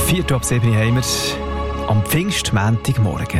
6:45 haben wir am Pfingstmontagmorgen.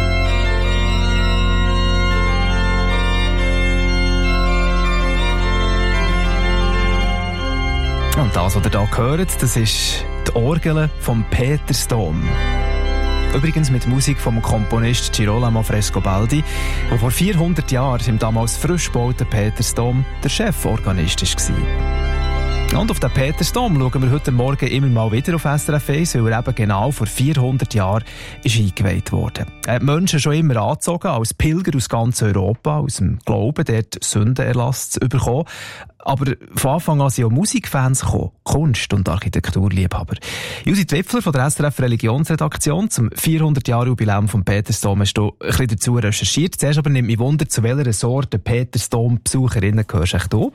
Und das, was ihr hier hört, das ist die Orgel vom Petersdom. Übrigens mit Musik vom Komponist Girolamo Frescobaldi, der vor 400 Jahren im damals frisch gebauten Petersdom der Cheforganist war. Und auf den Petersdom schauen wir heute Morgen immer mal wieder auf SRF 1, weil er eben genau vor 400 Jahren ist eingeweiht wurde. Er hat Menschen schon immer angezogen, als Pilger aus ganz Europa, aus dem Glauben, dort Sündenerlass zu bekommen. Aber von Anfang an sind auch Musikfans gekommen, Kunst- und Architekturliebhaber. Judith Wipfler von der SRF Religionsredaktion zum 400-Jahr-Jubiläum vom Petersdom hast du ein bisschen dazu recherchiert. Zuerst aber nimmt mich Wunder, zu welcher Sorte Petersdom-Besucherinnen gehörst du?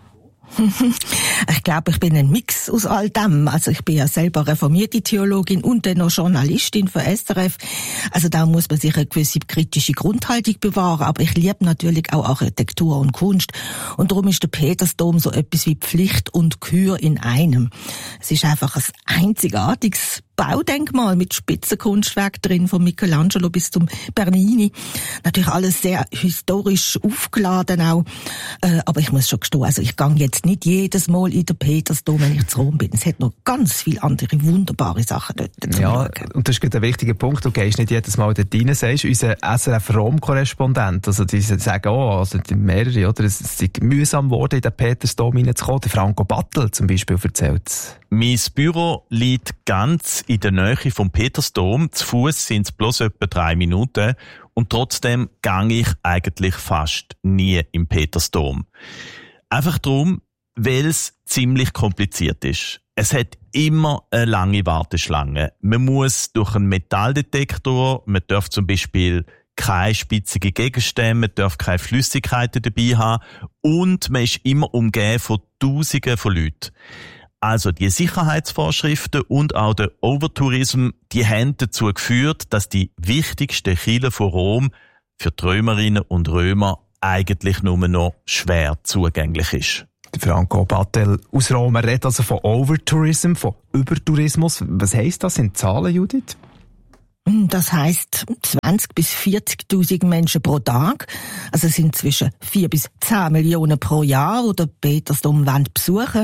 Ich glaube, ich bin ein Mix aus all dem. Also ich bin ja selber reformierte Theologin und dann noch Journalistin für SRF. Also da muss man sich eine gewisse kritische Grundhaltung bewahren. Aber ich liebe natürlich auch Architektur und Kunst. Und darum ist der Petersdom so etwas wie Pflicht und Kür in einem. Es ist einfach ein einzigartiges Baudenkmal mit Spitzenkunstwerk drin, von Michelangelo bis zum Bernini. Natürlich alles sehr historisch aufgeladen auch. Aber ich muss schon gestehen, also ich gehe jetzt nicht jedes Mal in den Petersdom, wenn ich zu Rom bin. Es hat noch ganz viele andere wunderbare Sachen dort zu schauen. Und das ist gerade ein wichtiger Punkt. Du gehst nicht jedes Mal dort rein, sagst unser SRF-Rom-Korrespondent. Also die sagen also die mehrere, oder? Es ist mühsam geworden, in den Petersdom reinzukommen. Der Franco Battel zum Beispiel erzählt. Mein Büro liegt ganz in der Nähe vom Petersdom. Zu Fuss sind es bloß etwa 3 Minuten. Und trotzdem gehe ich eigentlich fast nie im Petersdom. Einfach darum, weil es ziemlich kompliziert ist. Es hat immer eine lange Warteschlange. Man muss durch einen Metalldetektor, man darf zum Beispiel keine spitzigen Gegenstände, man darf keine Flüssigkeiten dabei haben und man ist immer umgeben von Tausenden von Leuten. Also die Sicherheitsvorschriften und auch der Overtourism, die haben dazu geführt, dass die wichtigste Kirche von Rom für die Römerinnen und Römer eigentlich nur noch schwer zugänglich ist. Franco Battel aus Rom, er redet also von Overtourism, von Übertourismus. Was heisst das in Zahlen, Judith? Das heisst 20.000 bis 40.000 Menschen pro Tag. Also es sind zwischen 4 bis 10 Millionen pro Jahr, die den Petersdom besuchen.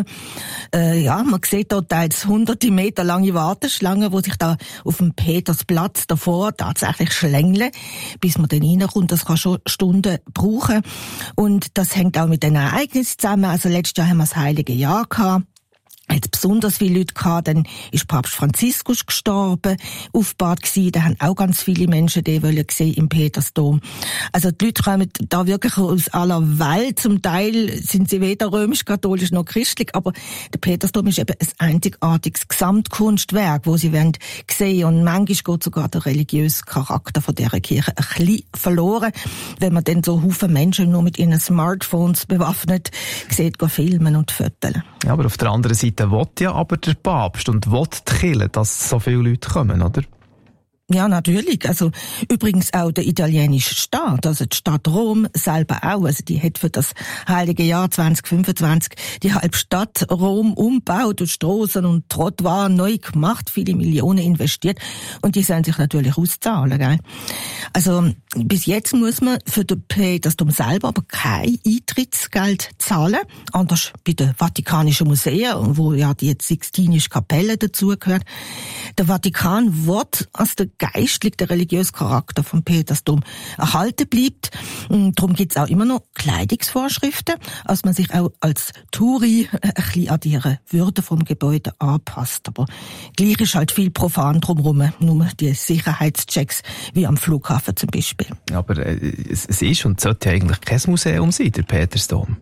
Man sieht dort teils hunderte Meter lange Warteschlangen, die sich da auf dem Petersplatz davor tatsächlich schlängeln, bis man dann reinkommt. Das kann schon Stunden brauchen. Und das hängt auch mit den Ereignissen zusammen. Also letztes Jahr haben wir das Heilige Jahr gehabt. Hat besonders viele Leute gehabt, dann ist Papst Franziskus gestorben, aufgebahrt gewesen, da haben auch ganz viele Menschen die wollen sehen im Petersdom. Also die Leute kommen da wirklich aus aller Welt, zum Teil sind sie weder römisch-katholisch noch christlich, aber der Petersdom ist eben ein einzigartiges Gesamtkunstwerk, wo sie wollen sehen, und manchmal geht sogar der religiöse Charakter von dieser Kirche ein bisschen verloren, wenn man dann so Haufen Menschen nur mit ihren Smartphones bewaffnet sieht, gehen filmen und fotografieren. Ja, aber auf der anderen Seite will ja aber der Papst und will die Kirche, dass so viele Leute kommen, oder? Ja, natürlich. Also, übrigens auch der italienische Staat, also die Stadt Rom selber auch. Also, die hat für das Heilige Jahr 2025 die halbe Stadt Rom umgebaut und Strassen und Trottoirs neu gemacht, viele Millionen investiert. Und die sollen sich natürlich auszahlen, gell? Also, bis jetzt muss man für den Petersdom selber aber kein Eintrittsgeld zahlen. Anders bei den Vatikanischen Museen, wo ja die Sixtinische Kapelle dazugehört. Der Vatikan wird als der geistlich, der religiöse Charakter vom Petersdom erhalten bleibt. Darum gibt es auch immer noch Kleidungsvorschriften, als man sich auch als Touri ein bisschen an die Würde vom Gebäude anpasst. Aber gleich ist halt viel profan drumherum, nur die Sicherheitschecks, wie am Flughafen zum Beispiel. Aber es ist und sollte eigentlich kein Museum sein, der Petersdom.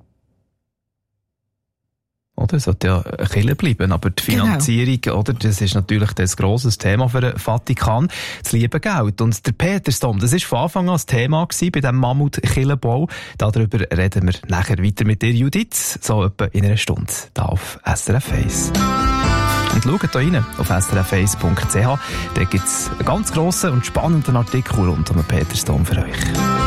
Oder? Es sollte ja eine Kirche bleiben, aber die Finanzierung, genau. Oder? Das ist natürlich das grosses Thema für den Vatikan, das liebe Geld. Und der Petersdom, das ist von Anfang an das Thema gewesen bei diesem Mammut-Kirchenbau. Darüber reden wir nachher weiter mit dir, Judith, so etwa in einer Stunde, hier auf SRF 1. Und schaut hier rein auf srf1.ch, da gibt es einen ganz grossen und spannenden Artikel rund um den Petersdom für euch.